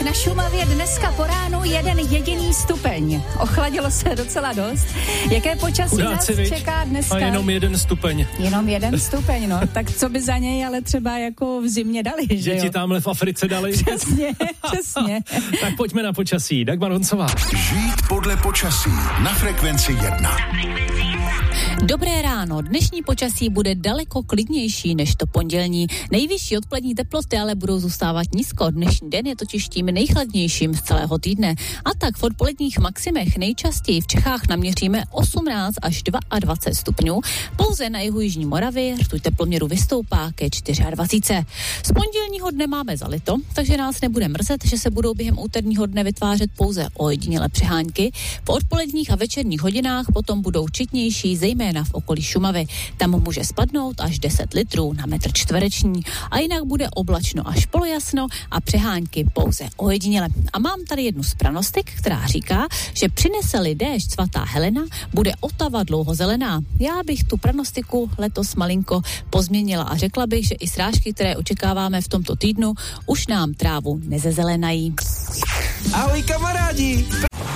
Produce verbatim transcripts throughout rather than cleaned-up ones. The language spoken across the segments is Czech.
na Šumavě dneska po ránu jeden jediný stupeň. Ochladilo se docela dost. Jaké počasí Udáci, nás viď? čeká dneska? A jenom jeden stupeň. Jenom jeden stupeň, no. Tak co by za něj ale třeba jako v zimě dali, že jo? Děti tamhle v Africe dali. Přesně, přesně. Tak pojďme na počasí. Dagmar Honcová. Žít podle počasí na Frekvenci jedna. Dobré ráno, dnešní počasí bude daleko klidnější než to pondělní. Nejvyšší odpolední teploty ale budou zůstávat nízko. Dnešní den je totiž tím nejchladnějším z celého týdne. A tak v odpoledních maximech nejčastěji v Čechách naměříme osmnáct až dvacet dva stupňů. Pouze na jihu jižní Moravy rtuť teploměru vystoupá ke dvacet čtyři. Z pondělního dne máme zalito, takže nás nebude mrzet, že se budou během úterního dne vytvářet pouze ojedinělé přehánky. Po odpoledních a večerních hodinách potom budou četnější, zejména v okolí Šumavy. Tam může spadnout až deset litrů na metr čtvereční a jinak bude oblačno až polojasno a přehánky pouze ojediněle. A mám tady jednu z pranostik, která říká, že přinese-li déšť svatá Helena, bude Otava dlouho zelená. Já bych tu pranostiku letos malinko pozměnila a řekla bych, že i srážky, které očekáváme v tomto týdnu, už nám trávu nezezelenají. Ahoj kamarádi!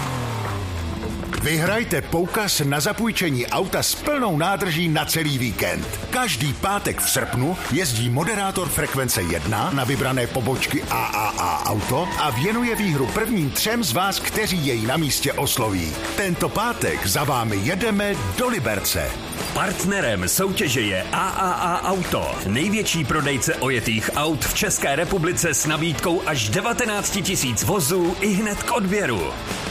Vyhrajte poukaz na zapůjčení auta s plnou nádrží na celý víkend. Každý pátek v srpnu jezdí moderátor Frekvence jedna na vybrané pobočky A A A Auto a věnuje výhru prvním třem z vás, kteří jej na místě osloví. Tento pátek za vámi jedeme do Liberce. Partnerem soutěže je A A A Auto, největší prodejce ojetých aut v České republice s nabídkou až devatenáct tisíc vozů i hned k odběru.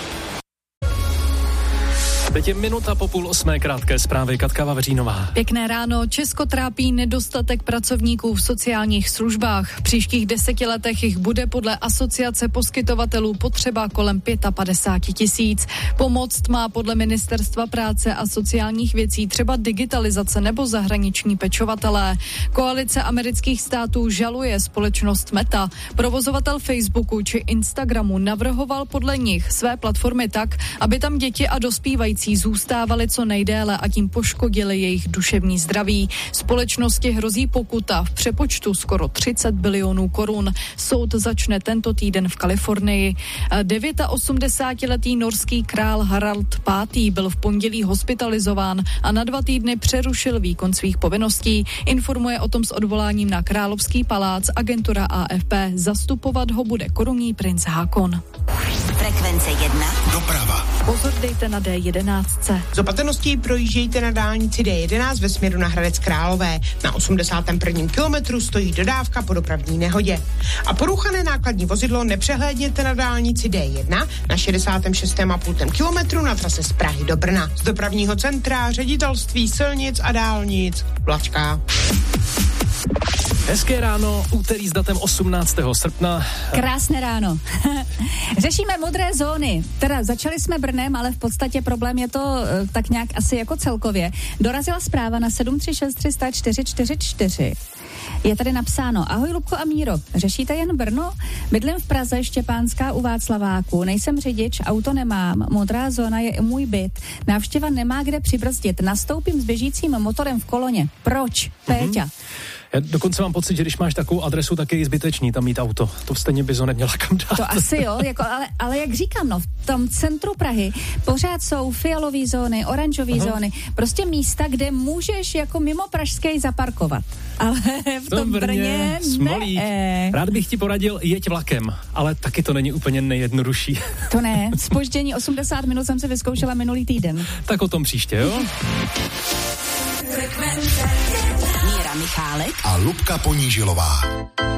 Teď je minuta po půl osmé, krátké zprávy. Katka Vavřínová. Pěkné ráno. Česko trápí nedostatek pracovníků v sociálních službách. V příštích deseti letech jich bude podle asociace poskytovatelů potřeba kolem padesát pět tisíc. Pomoct má podle Ministerstva práce a sociálních věcí třeba digitalizace nebo zahraniční pečovatelé. Koalice amerických států žaluje společnost Meta. Provozovatel Facebooku či Instagramu navrhoval podle nich své platformy tak, aby tam děti a dospívající zůstávali co nejdéle a tím poškodili jejich duševní zdraví. Společnosti hrozí pokuta v přepočtu skoro třicet bilionů korun. Soud začne tento týden v Kalifornii. osmdesátidevítiletý norský král Harald pátý byl v pondělí hospitalizován a na dva týdny přerušil výkon svých povinností. Informuje o tom s odvoláním na Královský palác agentura A F P. Zastupovat ho bude korunní princ Hákon. Frekvence jedna. Doprava. Pozor dejte na D jedenáct. Z opatrností projíždějte na dálnici D jedenáct ve směru na Hradec Králové. Na osmdesátém prvním kilometru stojí dodávka po dopravní nehodě. A poruchané nákladní vozidlo nepřehlédněte na dálnici D jedna na šedesátém šestém a půl kilometru na trase z Prahy do Brna. Z dopravního centra Ředitelství silnic a dálnic Vlačka. Hezké ráno, úterý s datem osmnáctého srpna. Krásné ráno. Řešíme modré zóny. Teda začali jsme Brnem, ale v podstatě problém je to tak nějak asi jako celkově. Dorazila zpráva na sedm tři šest tři sta čtyři čtyři čtyři. Je tady napsáno: ahoj Lubko a Míro, řešíte jen Brno? Bydlím v Praze, Štěpánská u Václaváku, nejsem řidič, auto nemám, modrá zóna je i můj byt, návštěva nemá kde přibrzdit, nastoupím s běžícím motorem v koloně. Proč? Péťa. Mm-hmm. Já dokonce mám pocit, že když máš takovou adresu, tak je zbytečný tam mít auto. To stejně bys ho neměla kam dát. To asi jo, jako, ale, ale jak říkám, no, v tom centru Prahy pořád jsou fialové zóny, oranžové zóny, prostě místa, kde můžeš jako mimo pražský zaparkovat. Ale v tom, tom Brně, Brně ne. Rád bych ti poradil, jeď vlakem, ale taky to není úplně nejjednodušší. To ne, zpoždění osmdesát minut jsem se vyzkoušela minulý týden. Tak o tom příště, jo? Míra Michálek a Lubka Ponížilová.